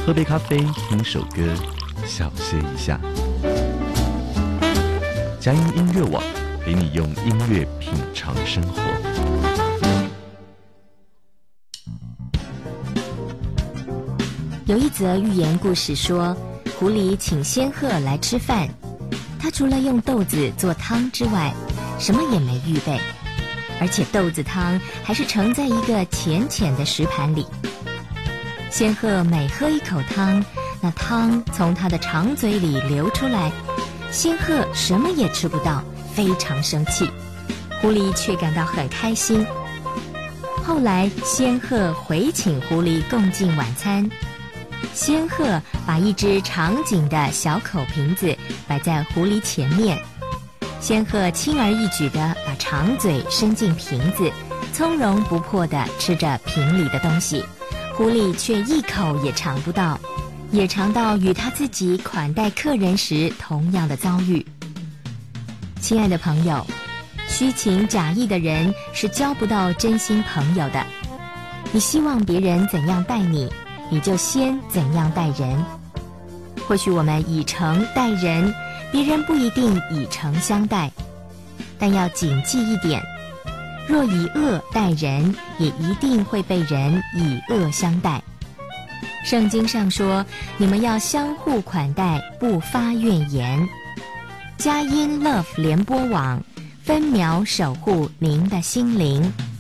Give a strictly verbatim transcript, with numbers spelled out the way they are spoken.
喝杯咖啡，听首歌，小歇一下。佳音音乐网陪你用音乐品尝生活。 有一则寓言故事说，狐狸请仙鹤来吃饭，他除了用豆子做汤之外，什么也没预备，而且豆子汤还是盛在一个浅浅的石盘里。仙鹤每喝一口汤，那汤从他的长嘴里流出来，仙鹤什么也吃不到，非常生气。狐狸却感到很开心。后来仙鹤回请狐狸共进晚餐，仙鹤把一只长颈的小口瓶子摆在狐狸前面，仙鹤轻而易举地把长嘴伸进瓶子，从容不迫地吃着瓶里的东西，狐狸却一口也尝不到，也尝到与他自己款待客人时同样的遭遇。亲爱的朋友，虚情假意的人是交不到真心朋友的。你希望别人怎样待你，你就先怎样待人。或许我们以诚待人，别人不一定以诚相待，但要谨记一点，若以恶待人，也一定会被人以恶相待。圣经上说，你们要相互款待，不发怨言。佳音 Love 联播网分秒守护您的心灵。